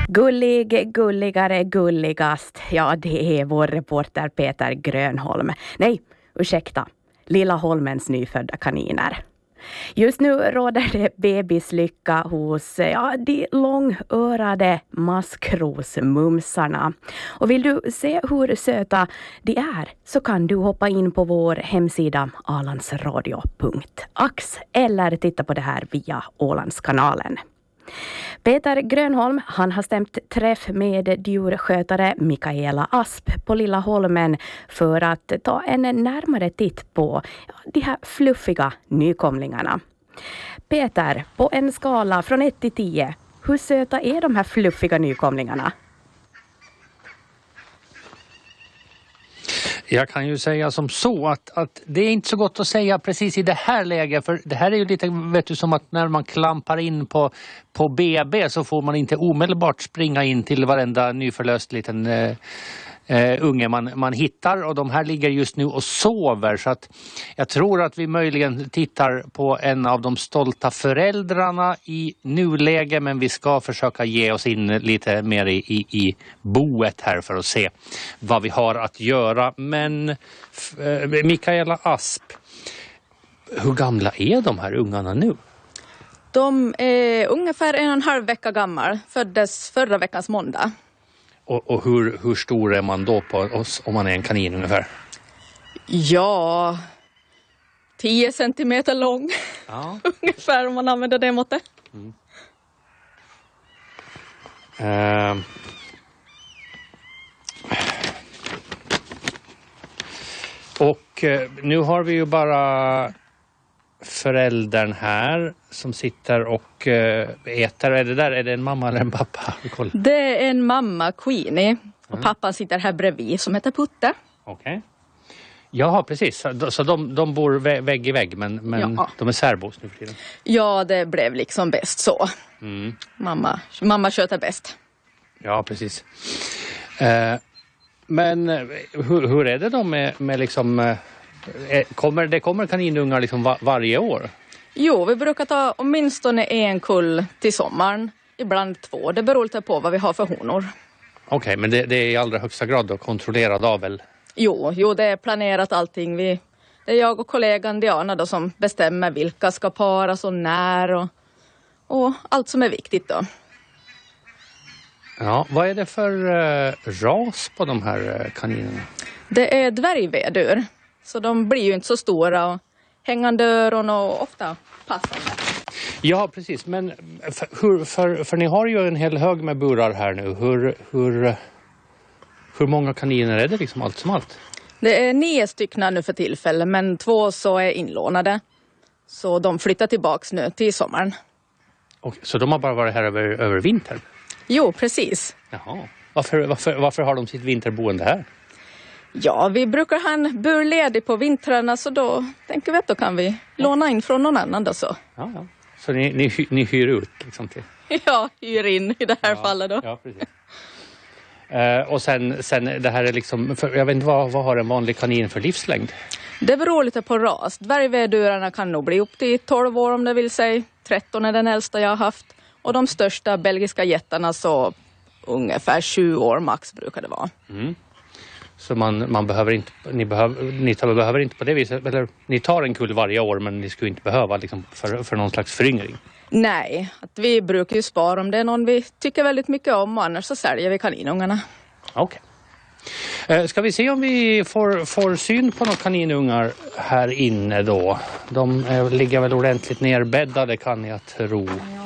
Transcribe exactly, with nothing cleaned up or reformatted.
Gullig, gulligare, gulligast. Ja, det är vår reporter Peter Grönholm. Nej, ursäkta. Lilla Holmens nyfödda kaniner. Just nu råder det bebislycka hos ja, de långörade maskrosmumsarna. Och vill du se hur söta de är så kan du hoppa in på vår hemsida alandsradio punkt ax eller titta på det här via Ålandskanalen. Peter Grönholm, han har stämt träff med djurskötare Mikaela Asp på Lilla Holmen för att ta en närmare titt på de här fluffiga nykomlingarna. Peter, på en skala från ett till tio, hur söta är de här fluffiga nykomlingarna? Jag kan ju säga som så att, att det är inte så gott att säga precis i det här läget, för det här är ju lite, vet du, som att när man klampar in på, på B B så får man inte omedelbart springa in till varenda nyförlöst liten eh, eh, unge man, man hittar, och de här ligger just nu och sover, så att jag tror att vi möjligen tittar på en av de stolta föräldrarna i nuläge, men vi ska försöka ge oss in lite mer i, i, i boet här för att se vad vi har att göra. Men eh, Mikaela Asp, hur gamla är de här ungarna nu? De är ungefär en och en halv vecka gammal, föddes förra veckans måndag. Och, och hur, hur stor är man då på oss om man är en kanin ungefär? Ja, tio centimeter lång. Ja. Ungefär, om man använder det måttet. Mm. Uh. Och uh, nu har vi ju bara föräldern här som sitter och uh, äter. Är det där, är det en mamma eller en pappa? Det är en mamma, Queenie. Och mm. pappan sitter här bredvid som heter Putte. Okej. Okay. Jaha, precis. Så de, de bor vä- vägg i vägg, men, men ja. De är särbos nu för tiden. Ja, det blev liksom bäst så. Mm. Mamma, mamma sköter bäst. Ja, precis. Uh, men hur, hur är det då med, med liksom... Uh, kommer, det kommer kaninungar liksom var, varje år? Jo, vi brukar ta åtminstone en kull till sommaren. Ibland två. Det beror lite på vad vi har för honor. Okej, okay, men det, det är i allra högsta grad då kontrollerad avel? Jo, jo, det är planerat allting. Vi, det är jag och kollegan Diana då som bestämmer vilka ska paras och när och, och allt som är viktigt då. Ja, vad är det för uh, ras på de här uh, kaninerna? Det är dvärgvedur. Så de blir ju inte så stora och hängande öron och ofta passande. Ja, precis. Men för, hur, för, för ni har ju en hel hög med burar här nu. Hur, hur, hur många kaniner är det liksom allt som allt? Det är nio stycken nu för tillfället, men två så är inlånade. Så de flyttar tillbaks nu till sommaren. Och, så de har bara varit här över, över vintern? Jo, precis. Jaha. Varför, varför, varför har de sitt vinterboende här? Ja, vi brukar ha en bur ledig på vintrarna, så då tänker vi att då kan vi låna in från någon annan då så. Ja, ja. Så ni, ni, ni hyr ut liksom till? Ja, hyr in i det här ja, fallet då. Ja, precis. Uh, och sen, sen det här är liksom, för, jag vet inte vad, vad har en vanlig kanin för livslängd? Det beror lite på ras. Dvärgvedurarna kan nog bli upp till tolv år om det vill säga. tretton är den äldsta jag har haft. Och de största belgiska jättarna så ungefär tjugo år max brukar det vara. Mm. Så man, man behöver inte, ni, behöver, ni tar, behöver inte på det viset, eller ni tar en kull varje år, men ni skulle inte behöva liksom för, för någon slags föryngring? Nej, att vi brukar ju spara om det är någon vi tycker väldigt mycket om, och annars så säljer vi kaninungarna. Okej. Okay. Eh, ska vi se om vi får, får syn på några kaninungar här inne då? De eh, ligger väl ordentligt nerbäddade kan jag tro.